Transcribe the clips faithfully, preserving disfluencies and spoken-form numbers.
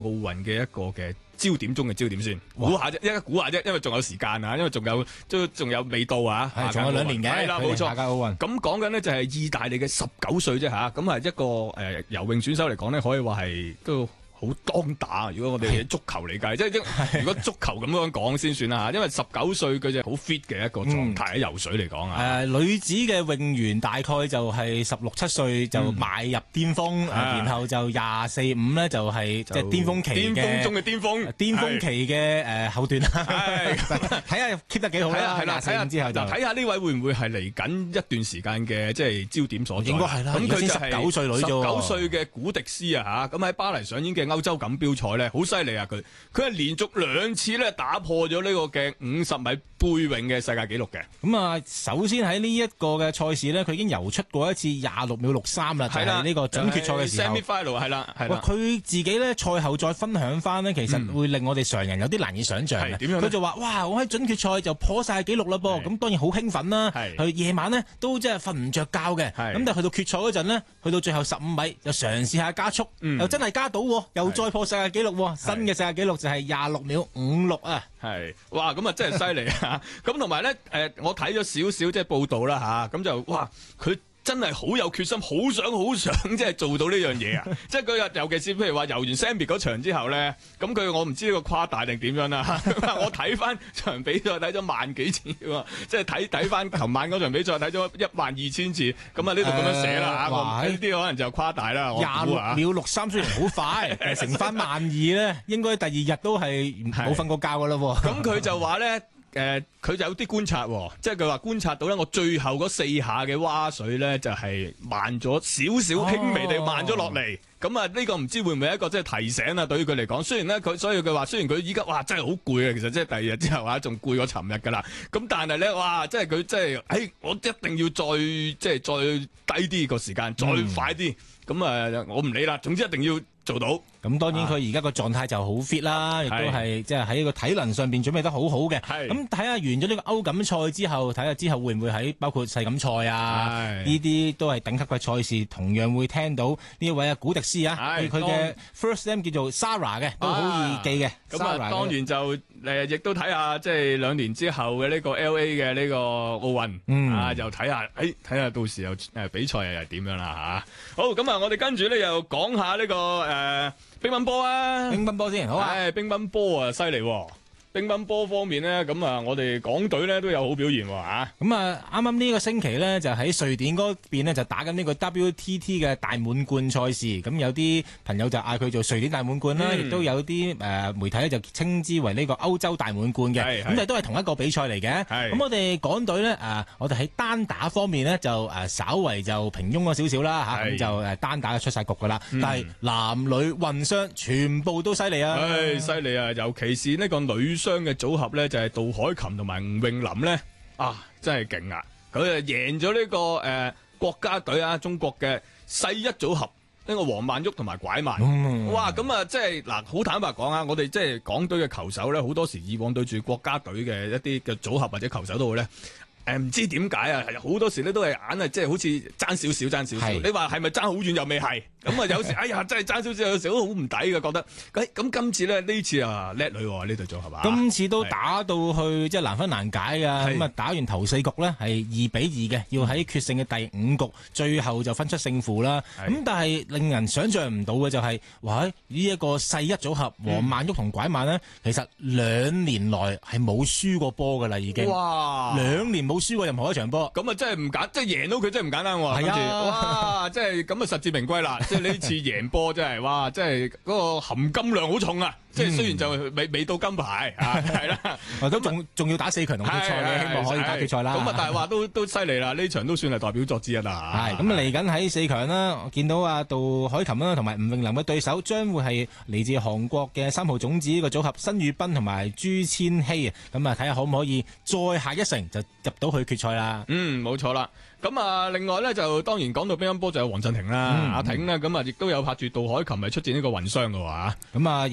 奧運嘅一個嘅焦點中嘅焦點先，估下啫，一估下啫，因為仲有時間啊，因為仲有都仲有未到啊， 係仲有兩年嘅， 係啦，冇錯。 下屆奧運咁講緊呢就係意大利嘅十九歲啫吓，咁係一個誒、呃、游泳選手嚟講呢，可以話係都好當打。如果我哋喺足球嚟計，即係如果足球咁樣講先算啦吓，因為十九歲佢就好 fit 嘅一個狀態喺游水嚟講啊。誒、 呃，女子嘅泳員大概就係十六七歲就邁入巔峰，嗯、然後就廿四五咧就係即係巔峰期嘅巔峰中嘅巔峰， 巔峰期嘅誒後段啦。睇下 keep 得幾好啦。 係啦，睇下之後就睇下呢位會唔會係嚟緊一段時間嘅即係焦點所在。 應該係啦。 咁佢就係十九歲女啫。十九歲嘅古迪斯啊嚇，咁喺巴黎上演嘅歐洲錦標賽咧，好犀利啊！佢佢係連續兩次咧打破咗呢個嘅五十米背泳嘅世界紀錄嘅。 咁啊，首先喺呢一個嘅賽事咧，佢已經游出過一次廿六秒六三啦，就係呢個準決賽嘅時候。 Semi final 係啦，係啦。 佢自己咧賽後再分享翻呢，其實會令我哋常人有啲難以想象嘅。點樣？佢就話：哇！我喺準決賽就破晒紀錄啦噃！咁當然好興奮啦。佢夜晚呢都即係瞓唔着覺嘅。咁但係去到決賽嗰陣呢，去到最後十五米又嘗試下加速，嗯、又真係加到，又再破世界紀錄，新嘅世界紀錄就係廿六秒五六啊！ 係，哇！咁啊真係犀利啊！咁同埋咧，誒，我睇咗少少即係報道啦吓，咁就哇，佢真係好有決心，好想好想即係做到呢樣嘢啊！即係佢尤其是譬如話游完 Sammy 嗰場之後咧，咁佢我唔知呢個誇大定點樣啦。我睇翻場比賽睇咗萬幾次喎，即係睇睇翻琴晚嗰場比賽睇咗一萬二千次。咁啊呢度咁樣寫啦嚇，呢啲可能就誇大啦。 廿六秒六三雖然好快，乘翻萬二咧，應該第二日都係冇瞓過覺噶啦。 咁佢就話咧。誒、呃，佢就有啲觀察、哦，即係佢話觀察到咧，我最後嗰四下嘅蛙水咧就係、是、慢咗少少，輕微地慢咗落嚟。咁啊，呢個唔知會唔會係一個即係提醒啊？對於佢嚟講，雖然咧佢，所以佢話雖然佢依家哇真係好攰啊，其實即係第二日之後啊，仲攰過尋日噶啦。咁但係咧，哇，即係佢即係，誒、哎，我一定要再即係再低啲個時間，再快啲。咁、嗯、啊，我唔理啦，總之一定要做到。 咁當然佢而家個狀態就好 fit 啦，亦都係即係喺個體能上邊準備得好好嘅。咁睇下完咗呢個歐錦賽之後，睇下之後會唔會喺包括世錦賽啊呢啲都係頂級嘅賽事，同樣會聽到呢一位啊古迪斯啊，佢嘅 first name 叫做 Sarah 嘅，都好易記嘅。咁啊， 當然就誒亦都睇下即係兩年之後嘅呢個 L A 嘅呢個奧運、嗯、啊，又睇下誒睇下到時又誒比賽又係點樣啦嚇。好，咁啊，我哋跟住咧又講下呢、這個誒。呃乒乓波啊， 乒乓波先好啊！ 乒乓波啊，犀利喎！乒乓波方面呢，咁啊，我哋港隊呢都有好表現喎嚇。 咁啊，啱啱呢個星期呢，就喺瑞典嗰邊呢，就打緊呢個 W T T 嘅大滿貫賽事。咁有啲朋友就嗌佢做瑞典大滿貫啦，亦、嗯、都有啲誒媒體咧就稱之為呢個歐洲大滿貫嘅。咁但係都係同一個比賽嚟嘅。咁我哋港隊呢，誒，我哋喺單打方面呢，就誒稍為就平庸咗少少啦嚇。咁就誒單打就出晒局㗎啦。但係男女混雙全部都犀利啊！ 唉，犀利啊！尤其是呢個女雙嘅組合咧，就係杜凱琹同埋吳詠琳咧，啊，真係勁啊！佢啊贏咗呢個誒、呃、國家隊啊，中國嘅世一組合，呢、這個黃曼玉同埋拐曼，嗯、哇！咁啊，即係嗱，好坦白講啊，我哋即係港隊嘅球手咧，好多時以往對住國家隊嘅一啲嘅組合或者球手都好咧。誒，唔知點解啊？係好多時咧都係硬係，即係好似爭少少，爭少少。你話係咪爭好遠又未係？咁啊，有時哎呀，真係爭少少，有時都好唔抵嘅，覺得。咁咁今次咧呢次啊叻女呢隊組係嘛？ 今次都打到去即係難分難解噶。咁啊，打完頭四局呢係二比二嘅，要喺決勝嘅第五局，最後就分出勝負啦。咁但係令人想象唔到嘅就係、是，哇！呢、這、一個世一組合黃曼玉同拐曼呢，其實兩年來係冇輸過波噶啦，已經。哇！兩年。冇輸過任何一場波， 咁啊真係唔簡，即係贏到佢真係唔簡單喎。係啊，哇，即係咁啊實至名歸啦。即係呢次贏波真係，哇，即係嗰個含金量好重啊。即係雖然就未未到金牌啊，係啦， 都仲仲要打四強同決賽嘅，希望可以打決賽啦。 咁啊，但係話都都犀利啦，呢場都算係代表作之一啦。 係咁嚟緊喺四強啦，我見到啊杜凱琹啦同埋吳詠琳嘅對手將會係嚟自韓國嘅三號種子呢個組合申宇彬同埋朱千熙啊。咁啊睇下可唔可以再下一城就入到去決賽啦。 嗯，冇錯啦。咁啊，另外咧就當然講到乒乓波就有黃鎮廷啦，嗯、阿挺呢，咁啊亦都有拍住杜凱琹係出戰呢個混雙嘅話， 咁啊贏咗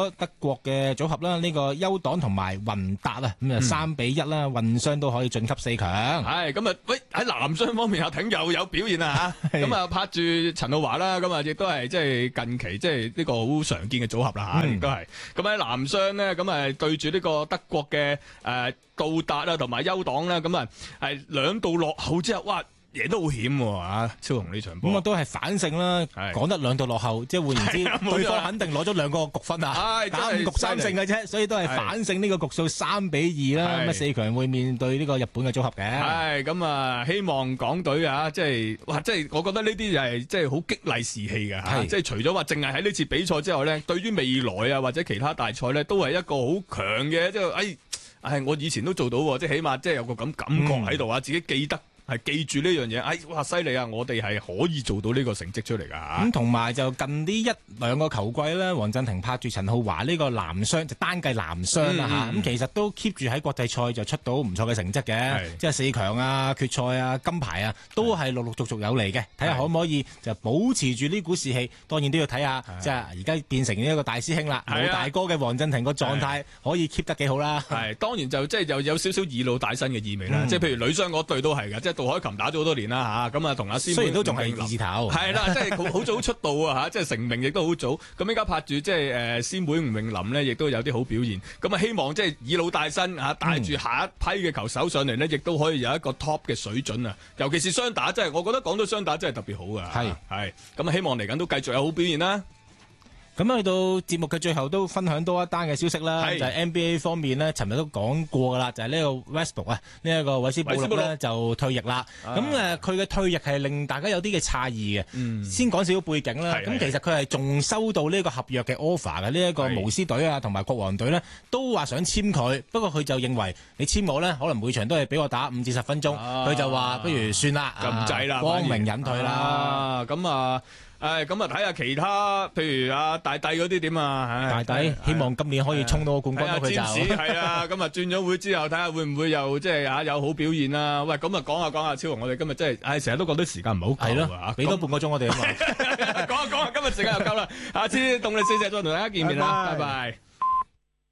咗德國嘅組合啦，呢、這個優黨同埋雲達啊，咁就三比一啦，混雙都可以晉級四強。 係咁啊，喂喺男雙方面，阿挺又有表現啦嚇，咁啊拍住陳浩華啦，咁啊亦都係即係近期即係呢個好常見嘅組合啦嚇，亦都係。咁喺男雙呢，咁啊對住呢個德國嘅誒杜達啊同埋優黨啦，咁啊係兩度落後之後，哇！贏得好險喎嚇，超雄呢場波。 咁啊都係反勝啦，講得兩度落後，即係換言之，對方肯定攞咗兩個局分啊，打五局三勝嘅啫，所以都係反勝呢個局數三比二啦。咁啊四強會面對呢個日本嘅組合嘅。係咁啊，希望港隊啊，即係哇，即係我覺得呢啲就係即係好激勵士氣嘅嚇。即係除咗話淨係喺呢次比賽之後咧，對於未來啊或者其他大賽咧，都係一個好強嘅，即係誒，誒我以前都做到喎，即係起碼即係有個咁感覺喺度啊，自己記得。係記住呢樣嘢，哎哇犀利啊！我哋係可以做到呢個成績出嚟噶嚇。咁同埋就近呢一兩個球季咧，黃鎮廷拍住陳浩華呢個男雙，就單計男雙啦嚇。咁、嗯、其實都 keep 住喺國際賽就出到唔錯嘅成績嘅，即係四強啊、決賽啊、金牌啊，都係陸陸續續有嚟嘅。睇下可唔可以就保持住呢股士氣，當然都要睇下，即係而家變成呢一個大師兄啦，冇大哥嘅黃鎮廷個狀態可以 keep 得幾好啦。 係當然就即係又有少少以老帶新嘅意味啦。嗯、即係譬如女雙嗰隊都係嘅，即係杜海琴打咗好多年啦嚇，咁啊同阿師妹雖然都仲係二字頭， 係啦，即係好好早出道啊嚇，即係成名亦都好早。咁依家拍住即係誒師妹吳詠琳呢，亦都有啲好表現。咁啊希望即係以老帶新嚇，帶住下一批嘅球手上嚟呢，亦都可以有一個 top 嘅水準啊！尤其是雙打，即係我覺得講到雙打真係特別好噶。係係咁啊，希望嚟緊都繼續有好表現啦。 咁去到節目嘅最後都分享多一單嘅消息啦，就係 N B A 方面呢，尋日都講過噶啦，就係、是、呢個 Westbrook 啊，呢一個韋斯布魯呢就退役啦。咁誒佢嘅退役係令大家有啲嘅詫異嘅。嗯、先講少少背景啦。咁其實佢係仲收到呢個合約嘅 offer 嘅，呢一個巫師隊啊同埋國王隊呢，都話想簽佢，不過佢就認為你簽我呢，可能每場都係俾我打五至十分鐘，佢、啊、就話不如算啦， 咁滯啦， 光明隱退啦。 咁啊。誒咁啊，睇下其他，譬如阿大帝嗰啲點啊？ 大帝希望今年可以衝到個冠軍，佢就係啊！咁啊轉咗會之後，睇下會唔會又即係啊有好表現啦？喂，咁啊講下講下，超雄，我哋今日真係誒成日都覺得時間唔係好夠啊！ 俾多半個鐘我哋啊嘛， 講下講下，今日時間又夠啦，下次動力四射再同大家見面啦，拜拜。